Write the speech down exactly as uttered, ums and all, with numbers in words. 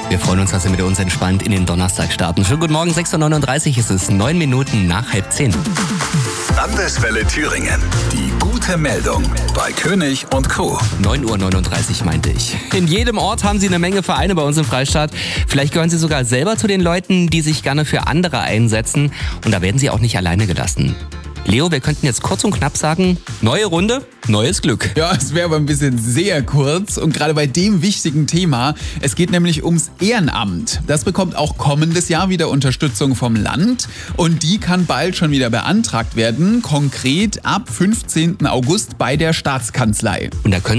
Wir freuen uns, dass Sie mit uns entspannt in den Donnerstag starten. Schönen guten Morgen, sechs Uhr neununddreißig ist es, neun Minuten nach halb zehn. Landeswelle Thüringen. Die gute Meldung bei König und Co. neun Uhr neununddreißig meinte ich. In jedem Ort haben Sie eine Menge Vereine bei uns im Freistaat. Vielleicht gehören Sie sogar selber zu den Leuten, die sich gerne für andere einsetzen. Und da werden Sie auch nicht alleine gelassen. Leo, wir könnten jetzt kurz und knapp sagen, neue Runde, neues Glück. Ja, es wäre aber ein bisschen sehr kurz und gerade bei dem wichtigen Thema. Es geht nämlich ums Ehrenamt. Das bekommt auch kommendes Jahr wieder Unterstützung vom Land und die kann bald schon wieder beantragt werden, konkret ab fünfzehnten August bei der Staatskanzlei. Und da können